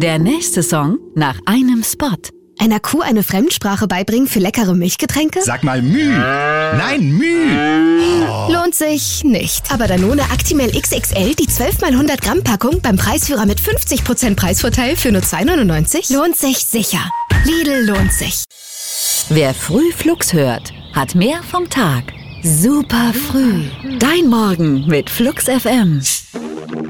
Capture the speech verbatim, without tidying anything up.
Der nächste Song nach einem Spot. Einer Kuh eine Fremdsprache beibringen für leckere Milchgetränke? Sag mal Müh. Nein, Müh. Oh. Lohnt sich nicht. Aber Danone Actimel X X L, die zwölf mal hundert Gramm Packung beim Preisführer mit fünfzig Prozent Preisvorteil für nur zwei neunundneunzig? Lohnt sich sicher. Lidl lohnt sich. Wer früh Flux hört, hat mehr vom Tag. Super früh. Dein Morgen mit Flux F M.